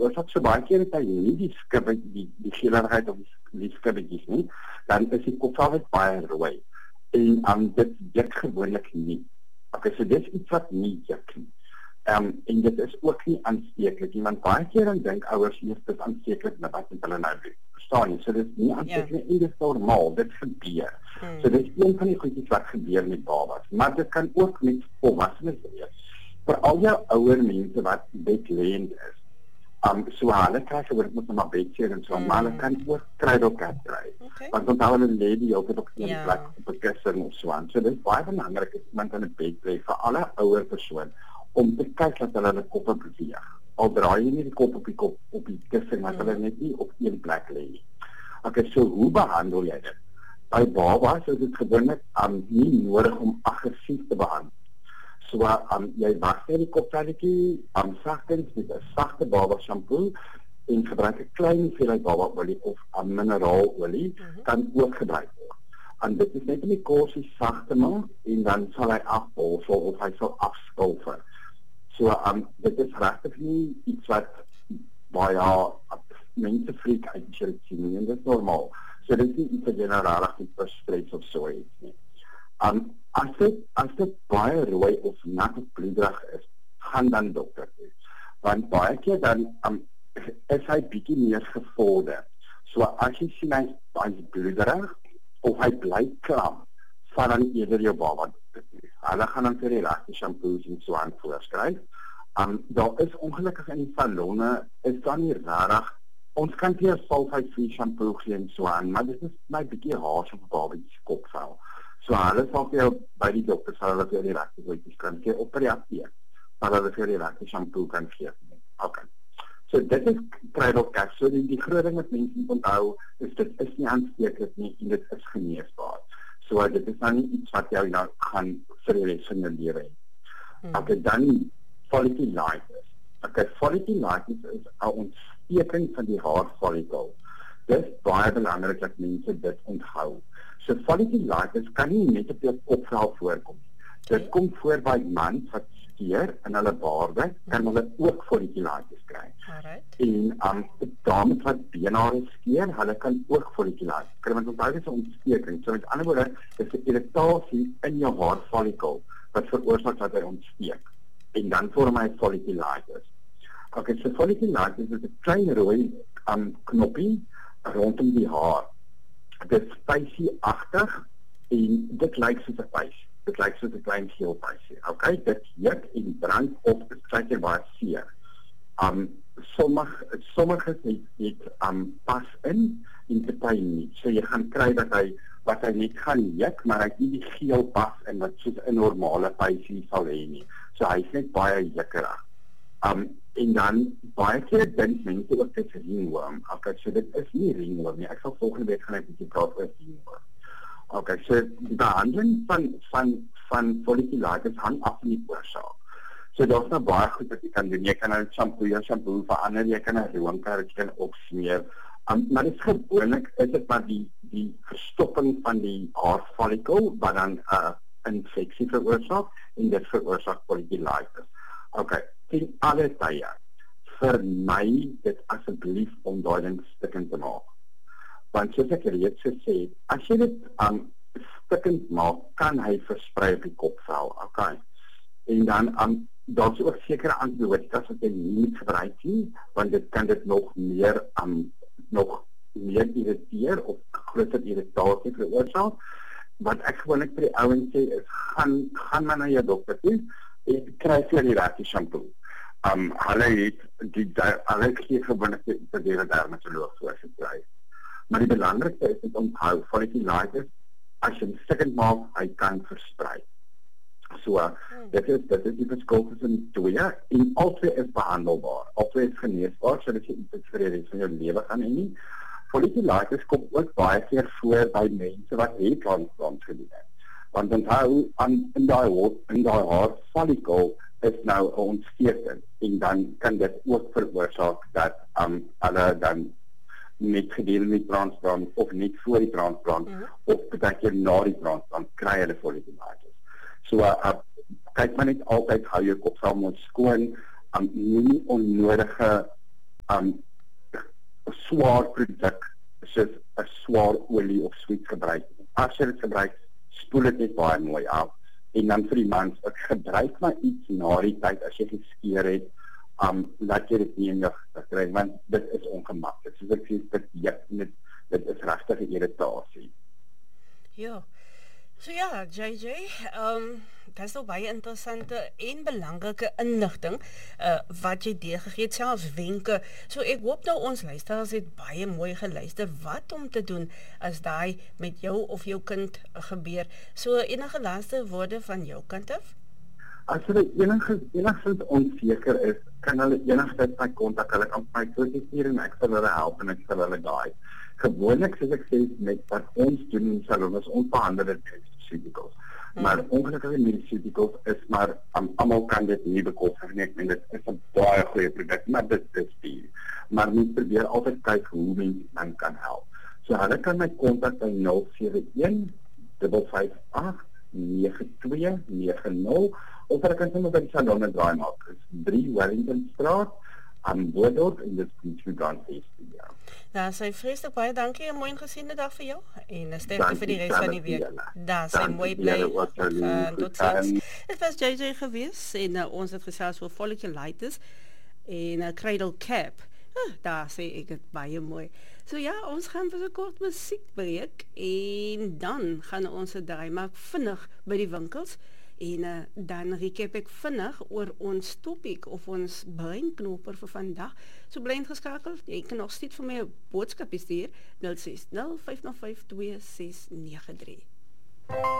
veroorsaak. So baie keer het hy nie die skibbe, die geeligheid of die skibbetjies nie, dan is die kopvel baie rooi. En dit juk gewoonlik nie. Okay, so dis iets wat nie juk nie. En dit is ook nie aansteeklik nie, want baie keer dan dink ouers eers dit is aansteeklik met wat hulle nou doen. Verstaan jy? So dit is nie aansteeklik nie, dit is normaal, dit gebeur. So dit is een van die goedjies wat gebeur met babas, maar dit kan ook met volwassenes wees. Vir al jou ouer mense wat bedlêend is, so hulle kry gewoonlik met 'n bedseer en so, maar hulle kan ook kruidelkat kry. Want onthou hulle lê die hele tyd op 'n plek op 'n kussing of so aan. So dit is baie belangrik as iemand in 'n bed lê vir alle ouer persoon om te kyk dat hulle hulle koppe beweeg. Al draai jy nie die kop op die kussing, maar hulle net nie op een plek lê nie. Okay, so hoe behandel jy dit? By babas is dit gewoonlik nie nodig om aggressief te behandel. So jy was net die kopvelletjie sagtens met 'n sagte baba shampoo en gebruik 'n klein hoeveelheid baba olie of mineralolie kan ook gebruik word. En dit is net om die korsie sag te maak en dan sal hy afbolsel of hy sal afskilfer. So dit is regtig nie iets wat baie mense freak uit sien nie, en dit is normaal. So dit is nie iets wat generalig vir stres of so iets nie. As dit baie rooi of nat of bloederig is, gaan dan dokter toe. Want baie keer dan is hy bietjie meer gevorder. So as jy sien hy's bloederig of hy bly klam, vat dan eerder jou baba dokter toe. Hulle gaan dan vir die regte shampoos en so aan voorskryf. Daar is ongelukkig in die salonne, is dan nie rarig. Ons kan hier sulfite-free shampoo gee en so aan, maar dit is my bietjie haars op 'n babatjie se kopvel. So hulle sal vir jou by die dokter sal hulle vir die regte goedjies kan gee op by die apteek. Sal hulle vir die regte shampoo kan gee. Okay. So dit is kruidelkat. So die groot ding wat mense moet onthou is dit is nie aansteeklik nie en dit is geneesbaar. So dit is nou nie iets wat jou nou gaan vir die res van jou lewe hê. Okay, dan folliculitis. Okay, folliculitis is 'n ontsteking van die haarfollikel. Dit is baie belangrik dat mense dit onthou. So folliculitis kan nie net op jou kopvel voorkom. Dit kom voor by mans wat skeer in hulle baarde, kan hulle ook folliculitis kry. En dames wat benare skeer, hulle kan ook folliculitis kry, want onthou dit is 'n ontsteking. So met ander woorde, dis 'n irritasie in jou haarfollikel wat veroorsaak dat hy ontsteek. En dan vorm hy folliculitis. Okay, so folliculitis is 'n klein rooi knoppie rondom die haar. Dit is spysieagtig en dit lyk soos 'n pys. Dit lyk soos 'n klein geel pysie. Okay, dit juk en brand of dit kry baie seer. Sommige het pas in te pyn nie. So jy gaan kry dat hy net gaan juk, maar hy het nie die geel pas in wat soos 'n normale pysie sal hê nie. So hy is net baie jukkerig. En dan baie keer dink mense ook dit is ringworm. Okay, so dit is nie ringworm nie. Ek sal volgende week gaan 'n bietjie praat oor ringworm. Okay, so die behandeling van folliculitis hang af van die oorsaak. So daar's nou baie goed wat jy kan doen. Jy kan nou shampoo verander, jy kan 'n roomkarretjie opsmeer. Maar dit is gewoonlik is dit maar die verstopping van die haarfollikel wat dan 'n infeksie veroorsaak en dit veroorsaak folliculitis. Okay, in alle tye vermy dit asseblief om daai ding stikkend te maak. Want soos ek reeds gesê het, as jy dit stikkend maak, kan hy versprei op die kopvel. Okay. En dan daar's ook sekere antibiotika wat jy nie moet gebruik nie, want dit kan dit nog meer irriteer of groter irritasie veroorsaak. Wat ek gewoonlik vir die ouens sê is gaan maar na jou dokter toe en kry vir die regte shampoo. Hulle gee gewoonlik vir die dermatoloog voorgeskryf. Maar die belangrikste is om onthou folliculitis, as jy stikkend maak, hy kan versprei. So, dit is die verskil tussen twee en albei is behandelbaar. Albei is geneesbaar, so dat jy iets vir die res van jou lewe gaan hê nie. Folliculitis kom ook baie keer voor by mense wat haartransplant gedoen het. Want onthou in daai haarfollikel is nou 'n ontsteking en dan kan dit ook veroorsaak dat hulle dan net gedurende die transplant of net voor die transplant of baie keer na die transplant kry hulle folliculitis. So kyk maar net altyd hou jou kopvel mooi skoon, nie onnodige 'n swaar produk soos 'n swaar olie of sweet gebruik. As jy dit gebruik, spoel dit net baie mooi af. En dan vir die mans, ek gebruik maar iets na die tyd as jy geskeer het, laat jy dit nie in jou gesig kry, want dit is ongemaklik. Soos ek sê, dit is regtig 'n irritasie. Ja. So ja, JJ, dat is nou baie interessante en belangrike inligting wat jy deurgegee het, selfs wenke. So ek hoop nou ons luisteraars het baie mooi geluister wat om te doen as daai met jou of jou kind gebeur. So enige laaste woorde van jou kant af? As hulle enigstens onseker is, kan hulle enigstens my kontak, hulle kan my kontak en ek sal hulle help en ek sal hulle guide. Gewoonlik, soos ek sê, met wat ons doen in salon is onbehandelde nutraceuticals. Maar ongelukkige nutraceuticals is maar, almal kan dit nie bekostig nie, en dit is 'n baie goeie produk, maar dit is duur. Maar mens probeer altyd kyk hoe mens dan kan help. So hulle kan my kontak by 071 558 9290 of hulle kan sommer by die salon 'n draai maak. Dit is 3 Wellington Straat aan Boerdorp en dit is vir Grand Feestie. Nou, sy vreeslik baie dankie en mooi gesiene dag vir jou en sterkte vir die res van die week. Daar sy mooi bly. Tot ziens. Dit was JJ gewees en ons het gesels oor folliculitis en Cradle Cap. Daar sê ek het baie mooi. So ja, ons gaan vir 'n kort musiekbreek en dan gaan ons 'n draai maak vinnig by die winkels en dan recap ek vinnig oor ons topic of ons breinknoper vir vandag. So bly ingeskakel. Jy kan nog steeds vir my 'n boodskap stuur 060 505 2693.